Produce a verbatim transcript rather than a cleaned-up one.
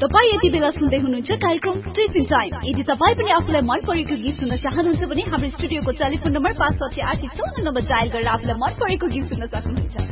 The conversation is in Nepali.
तपाई यति बेला सुन्दै हुनुहुन्छ कार्यक्रम ट्रेसिङ टाइम। यदि तपाई पनि आफुलाई मन परेको गीत सुन्न चाहनुहुन्छ भने हाम्रो स्टुडियोको टेलिफोन नम्बर पाँच साठी आठ चौन्न नम्बर डायल गरेर आफुलाई मन परेको गीत सुन्न सक्नुहुन्छ।